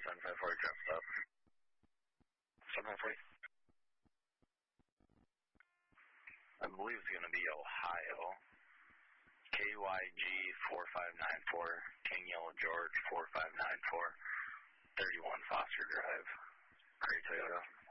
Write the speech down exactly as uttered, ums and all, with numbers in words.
seven five four, drop stop. seven five four. I believe it's going to be Ohio. K Y G four five nine four, King Yellow George four five nine four, thirty-one Foster Drive, Gray Toyota.